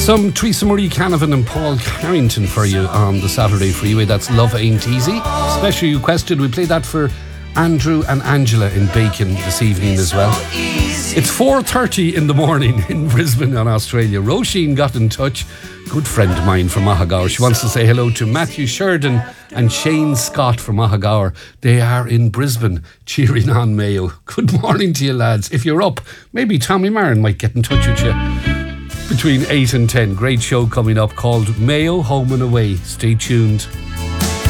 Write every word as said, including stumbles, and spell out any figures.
Some Teresa Marie Canavan and Paul Carrington for you on the Saturday Freeway. That's Love Ain't Easy. Special requested. We played that for Andrew and Angela in Bacon this evening as well. It's four thirty in the morning in Brisbane in Australia. Roisin got in touch. Good friend of mine from Mahagaur. She wants to say hello to Matthew Sheridan and Shane Scott from Mahagaur. They are in Brisbane cheering on Mayo. Good morning to you lads. If you're up, maybe Tommy Marin might get in touch with you between eight and ten. Great show coming up called Mayo Home and Away. Stay tuned.